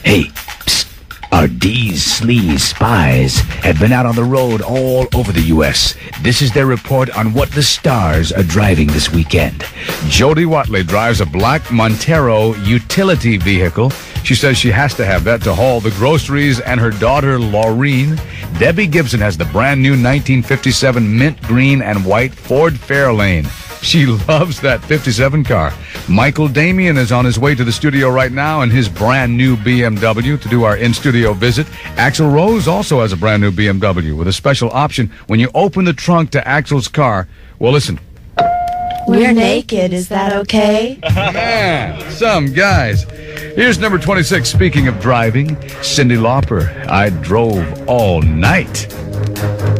Hey, psst. Our D's sleaze spies have been out on the road all over the U.S. This is their report on what the stars are driving this weekend. Jody Watley drives a black Montero utility vehicle. She says she has to have that to haul the groceries, and her daughter, Laureen. Debbie Gibson has the brand new 1957 mint green and white Ford Fairlane. She loves that 57 car. Michael Damian is on his way to the studio right now in his brand new BMW to do our in-studio visit. Axl Rose also has a brand new BMW with a special option when you open the trunk to Axl's car. Well, listen. We're naked, is that okay? Man, some guys. Here's number 26. Speaking of driving, Cyndi Lauper. I drove all night.